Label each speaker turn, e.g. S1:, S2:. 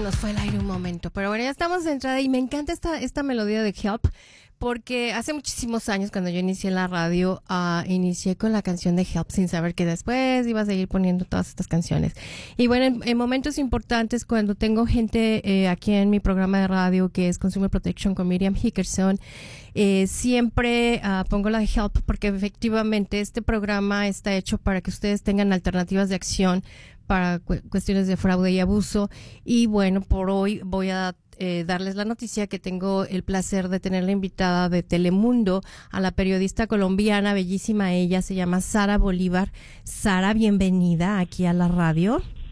S1: nos fue el aire un momento, pero bueno, ya estamos de entrada y me encanta esta melodía de Help, porque hace muchísimos años cuando yo inicié en la radio, inicié con la canción de Help sin saber que después iba a seguir poniendo todas estas canciones. Y bueno, en momentos importantes, cuando tengo gente aquí en mi programa de radio que es Consumer Protection con Miriam Hickerson, siempre pongo la de Help, porque efectivamente este programa está hecho para que ustedes tengan alternativas de acción para cuestiones de fraude y abuso. Y bueno, por hoy voy a darles la noticia que tengo el placer de tener la invitada de Telemundo a la periodista colombiana, bellísima ella, se llama Sara Bolívar. Sara, bienvenida aquí a la radio.